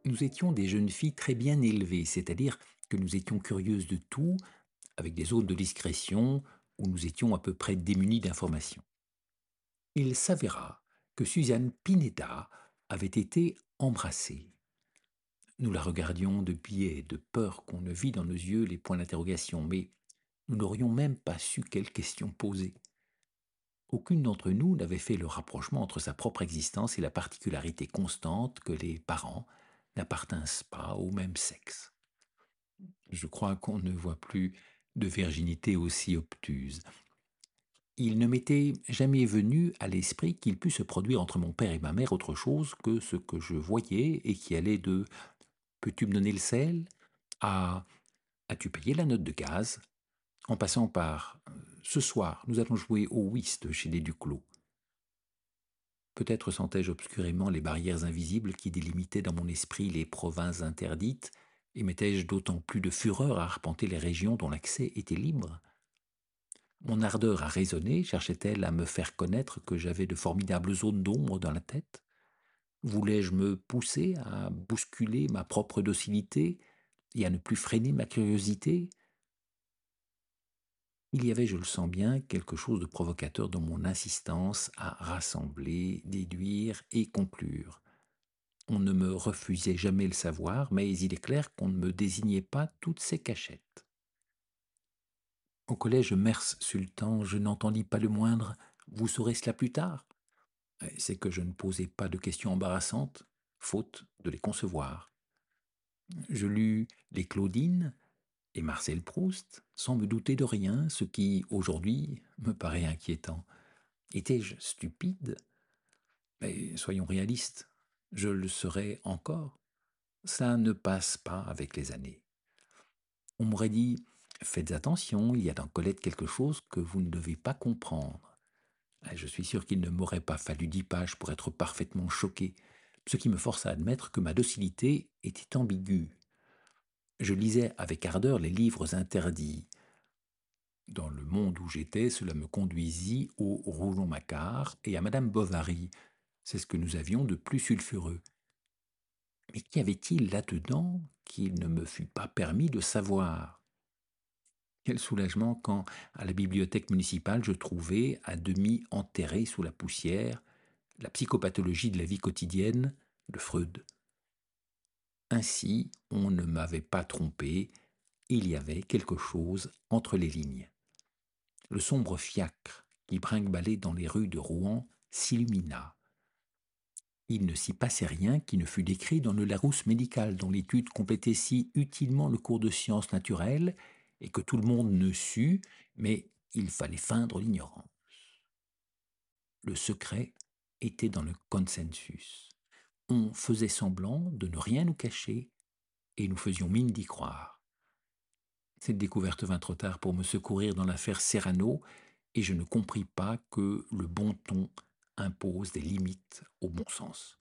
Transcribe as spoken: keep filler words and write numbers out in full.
Nous étions des jeunes filles très bien élevées, c'est-à-dire que nous étions curieuses de tout, avec des zones de discrétion où nous étions à peu près démunis d'informations. Il s'avéra que Suzanne Pineda avait été embrassée. Nous la regardions de biais, de peur qu'on ne vît dans nos yeux les points d'interrogation, mais nous n'aurions même pas su quelles questions poser. Aucune d'entre nous n'avait fait le rapprochement entre sa propre existence et la particularité constante que les parents n'appartinssent pas au même sexe. Je crois qu'on ne voit plus de virginité aussi obtuse. Il ne m'était jamais venu à l'esprit qu'il pût se produire entre mon père et ma mère autre chose que ce que je voyais et qui allait de «Peux-tu me donner le sel?» à «As-tu payé la note de gaz?» en passant par euh, «Ce soir, nous allons jouer au whist chez les Duclos». Peut-être sentais-je obscurément les barrières invisibles qui délimitaient dans mon esprit les provinces interdites, et mettais-je d'autant plus de fureur à arpenter les régions dont l'accès était libre. Mon ardeur à raisonner cherchait-elle à me faire connaître que j'avais de formidables zones d'ombre dans la tête? Voulais-je me pousser à bousculer ma propre docilité et à ne plus freiner ma curiosité? Il y avait, je le sens bien, quelque chose de provocateur dans mon insistance à rassembler, déduire et conclure. On ne me refusait jamais le savoir, mais il est clair qu'on ne me désignait pas toutes ces cachettes. Au collège Mers Sultan, je n'entendis pas le moindre «Vous saurez cela plus tard». C'est que je ne posais pas de questions embarrassantes, faute de les concevoir. Je lus les Claudines et Marcel Proust sans me douter de rien, ce qui, aujourd'hui, me paraît inquiétant. Étais-je stupide? Mais soyons réalistes, je le serais encore. Ça ne passe pas avec les années. On m'aurait dit «Faites attention, il y a dans Colette quelque chose que vous ne devez pas comprendre». Je suis sûr qu'il ne m'aurait pas fallu dix pages pour être parfaitement choqué, ce qui me force à admettre que ma docilité était ambiguë. Je lisais avec ardeur les livres interdits. Dans le monde où j'étais, cela me conduisit au Rougon-Macquart et à Madame Bovary. C'est ce que nous avions de plus sulfureux. Mais qu'y avait-il là-dedans qu'il ne me fût pas permis de savoir? Quel soulagement quand, à la bibliothèque municipale, je trouvai, à demi enterré sous la poussière, la psychopathologie de la vie quotidienne de Freud. Ainsi, on ne m'avait pas trompé, il y avait quelque chose entre les lignes. Le sombre fiacre qui brinque-ballait dans les rues de Rouen s'illumina. Il ne s'y passait rien qui ne fût décrit dans le Larousse médical, dont l'étude complétait si utilement le cours de sciences naturelles et que tout le monde ne sut, mais il fallait feindre l'ignorance. Le secret était dans le consensus. On faisait semblant de ne rien nous cacher et nous faisions mine d'y croire. Cette découverte vint trop tard pour me secourir dans l'affaire Serrano et je ne compris pas que le bon ton impose des limites au bon sens.